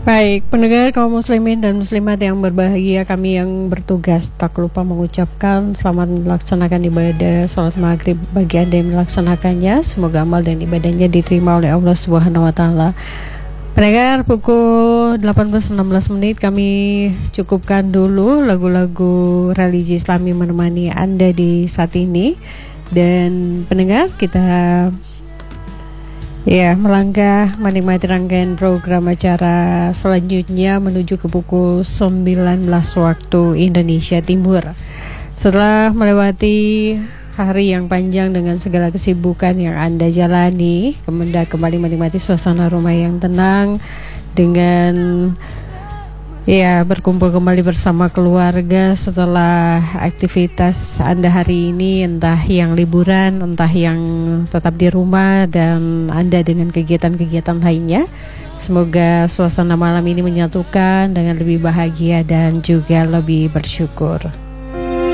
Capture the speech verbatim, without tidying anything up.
Baik, pendengar kaum muslimin dan muslimat yang berbahagia, kami yang bertugas tak lupa mengucapkan selamat melaksanakan ibadah sholat maghrib bagi Anda yang melaksanakannya. Semoga amal dan ibadahnya diterima oleh Allah Subhanahu wa taala. Pendengar, pukul delapan belas enam belas menit kami cukupkan dulu lagu-lagu religi Islami menemani Anda di saat ini. Dan pendengar, kita ya, melangkah menikmati rangkaian program acara selanjutnya menuju ke pukul sembilan belas waktu Indonesia Timur. Setelah melewati hari yang panjang dengan segala kesibukan yang Anda jalani, kemudian kembali menikmati suasana rumah yang tenang dengan ya berkumpul kembali bersama keluarga setelah aktivitas Anda hari ini, entah yang liburan, entah yang tetap di rumah, dan Anda dengan kegiatan-kegiatan lainnya. Semoga suasana malam ini menyatukan dengan lebih bahagia dan juga lebih bersyukur.